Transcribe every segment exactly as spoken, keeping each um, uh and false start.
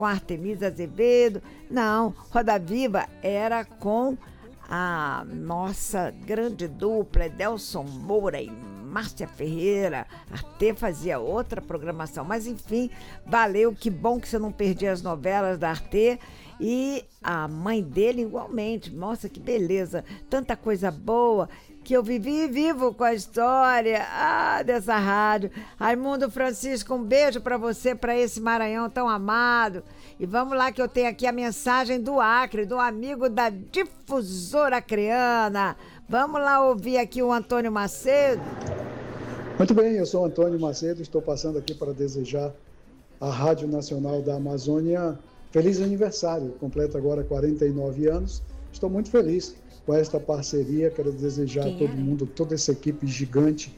com Artemisa Azevedo. Não, Roda Viva era com a nossa grande dupla, Edelson Moura e Márcia Ferreira. A Arte fazia outra programação, mas enfim, valeu, que bom que você não perdia as novelas da Arte. E a mãe dele igualmente, nossa, que beleza, tanta coisa boa que eu vivi e vivo com a história ah, dessa rádio. Raimundo Francisco, um beijo para você, para esse Maranhão tão amado. E vamos lá que eu tenho aqui a mensagem do Acre, do amigo da Difusora Acreana. Vamos lá ouvir aqui o Antônio Macedo. Muito bem, eu sou Antônio Macedo, estou passando aqui para desejar à Rádio Nacional da Amazônia feliz aniversário, completa agora quarenta e nove anos. Estou muito feliz com esta parceria, quero desejar Quem a todo é? mundo, toda essa equipe gigante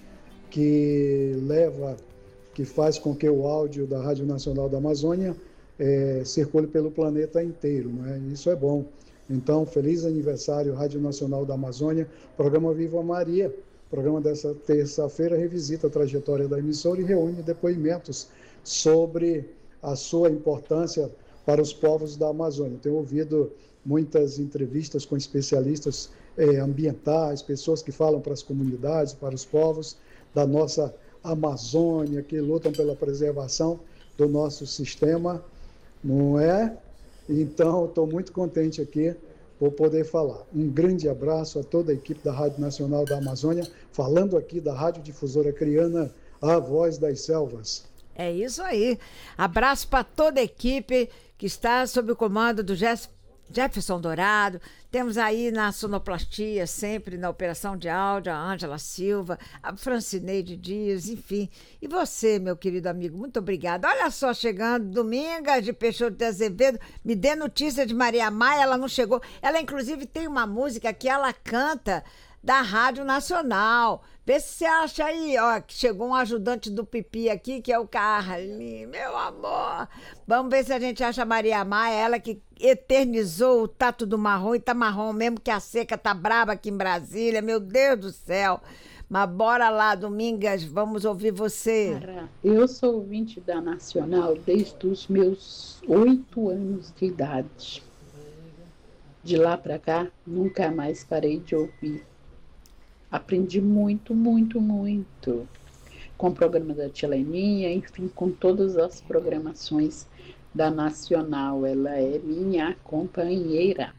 que leva, que faz com que o áudio da Rádio Nacional da Amazônia é, circule pelo planeta inteiro, não é? Isso é bom. Então, feliz aniversário, Rádio Nacional da Amazônia, programa Viva Maria. O programa dessa terça-feira revisita a trajetória da emissora e reúne depoimentos sobre a sua importância para os povos da Amazônia. Tenho ouvido muitas entrevistas com especialistas eh, ambientais, pessoas que falam para as comunidades, para os povos da nossa Amazônia, que lutam pela preservação do nosso sistema, não é? Então, estou muito contente aqui por poder falar. Um grande abraço a toda a equipe da Rádio Nacional da Amazônia, falando aqui da Rádio Difusora Acreana, a voz das selvas. É isso aí. Abraço para toda a equipe que está sob o comando do Jeff, Jefferson Dourado. Temos aí na sonoplastia, sempre na operação de áudio, a Ângela Silva, a Francineide Dias, enfim. E você, meu querido amigo, muito obrigada. Olha só, chegando, Domingas de Peixoto de Azevedo, me dê notícia de Maria Maia, ela não chegou. Ela, inclusive, tem uma música que ela canta da Rádio Nacional. Vê se você acha aí, ó, que chegou um ajudante do Pipi aqui, que é o Carlinhos, meu amor. Vamos ver se a gente acha a Maria Maia, ela que eternizou o Tato do Marrom, e tá marrom mesmo que a seca tá braba aqui em Brasília, meu Deus do céu. Mas bora lá, Domingas, vamos ouvir você. Eu sou ouvinte da Nacional desde os meus oito anos de idade. De lá pra cá, nunca mais parei de ouvir. Aprendi muito, muito, muito com o programa da Tia Leninha, enfim, com todas as programações da Nacional. Ela é minha companheira.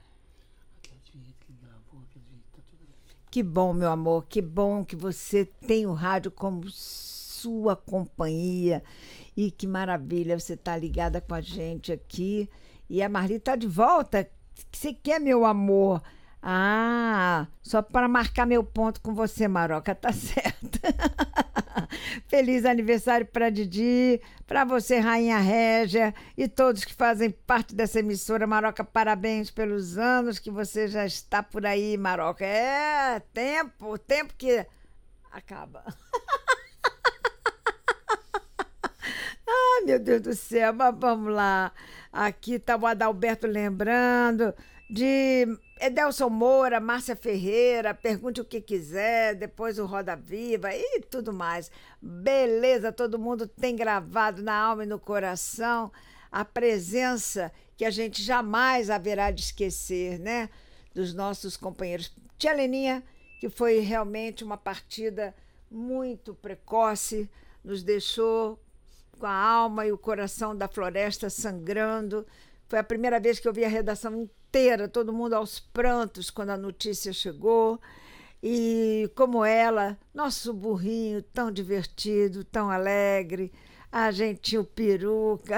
Que bom, meu amor, que bom que você tem o rádio como sua companhia e que maravilha você estar ligada com a gente aqui. E a Marli está de volta. O que você quer, meu amor? Ah, só para marcar meu ponto com você, Maroca, tá certo. Feliz aniversário para Didi, para você, Rainha Régia, e todos que fazem parte dessa emissora. Maroca, parabéns pelos anos que você já está por aí, Maroca. É, tempo, tempo que acaba. Ai, meu Deus do céu, mas vamos lá. Aqui está o Adalberto lembrando de Edelson Moura, Márcia Ferreira, pergunte o que quiser, depois o Roda Viva e tudo mais. Beleza, todo mundo tem gravado na alma e no coração a presença que a gente jamais haverá de esquecer, né? Dos nossos companheiros. Tia Leninha, que foi realmente uma partida muito precoce, nos deixou com a alma e o coração da floresta sangrando. Foi a primeira vez que eu vi a redação inteira, todo mundo aos prantos quando a notícia chegou. E como ela, nosso burrinho tão divertido, tão alegre, a gente tinha o Peruca.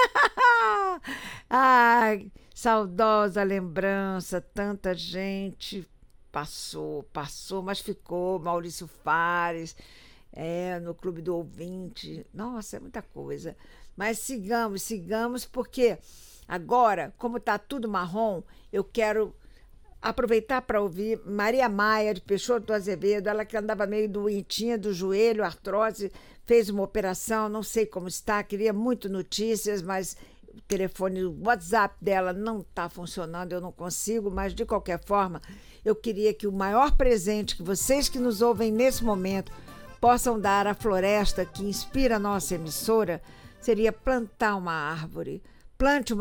Ai, saudosa lembrança, tanta gente passou, passou, mas ficou. Maurício Fares, é, no Clube do Ouvinte. Nossa, é muita coisa. Mas sigamos, sigamos, porque agora, como está tudo marrom, eu quero aproveitar para ouvir Maria Maia, de Peixoto do Azevedo, ela que andava meio doentinha do joelho, artrose, fez uma operação, não sei como está, queria muito notícias, mas o telefone, o WhatsApp dela não está funcionando, eu não consigo, mas de qualquer forma, eu queria que o maior presente que vocês que nos ouvem nesse momento possam dar à floresta que inspira a nossa emissora seria plantar uma árvore. Plante uma